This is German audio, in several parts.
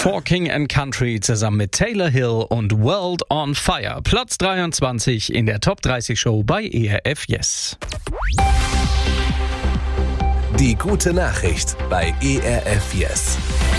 For King and Country zusammen mit Taylor Hill und World on Fire. Platz 23 in der Top 30 Show bei ERF Yes. Die gute Nachricht bei ERF Yes.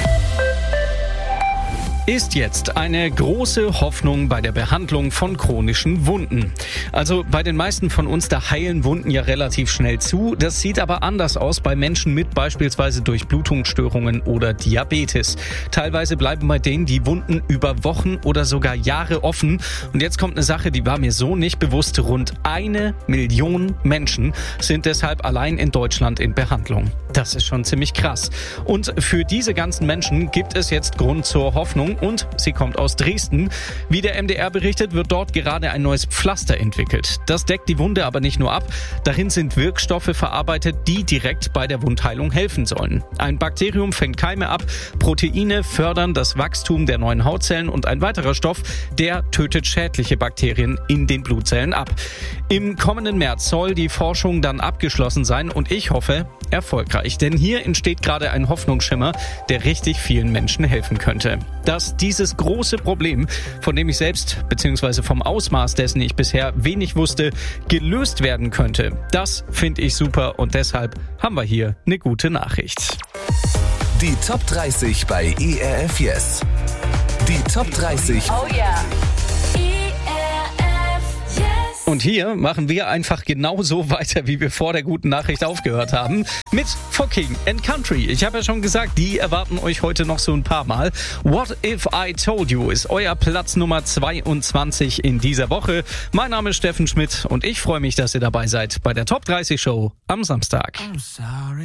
Ist jetzt eine große Hoffnung bei der Behandlung von chronischen Wunden. Also bei den meisten von uns, da heilen Wunden ja relativ schnell zu. Das sieht aber anders aus bei Menschen mit beispielsweise Durchblutungsstörungen oder Diabetes. Teilweise bleiben bei denen die Wunden über Wochen oder sogar Jahre offen. Und jetzt kommt eine Sache, die war mir so nicht bewusst. Rund 1 Million Menschen sind deshalb allein in Deutschland in Behandlung. Das ist schon ziemlich krass. Und für diese ganzen Menschen gibt es jetzt Grund zur Hoffnung. Und sie kommt aus Dresden. Wie der MDR berichtet, wird dort gerade ein neues Pflaster entwickelt. Das deckt die Wunde aber nicht nur ab. Darin sind Wirkstoffe verarbeitet, die direkt bei der Wundheilung helfen sollen. Ein Bakterium fängt Keime ab, Proteine fördern das Wachstum der neuen Hautzellen und ein weiterer Stoff, der tötet schädliche Bakterien in den Blutzellen ab. Im kommenden März soll die Forschung dann abgeschlossen sein und ich hoffe, erfolgreich. Denn hier entsteht gerade ein Hoffnungsschimmer, der richtig vielen Menschen helfen könnte. Dass dieses große Problem, von dem ich selbst bzw. vom Ausmaß dessen ich bisher wenig wusste, gelöst werden könnte, das finde ich super und deshalb haben wir hier eine gute Nachricht. Die Top 30 bei ERF Yes. Die Top 30 Oh yeah. Und hier machen wir einfach genauso weiter, wie wir vor der guten Nachricht aufgehört haben, mit For King and Country. Ich habe ja schon gesagt, die erwarten euch heute noch so ein paar Mal. What If I Told You ist euer Platz Nummer 22 in dieser Woche. Mein Name ist Steffen Schmidt und ich freue mich, dass ihr dabei seid bei der Top 30 Show am Samstag.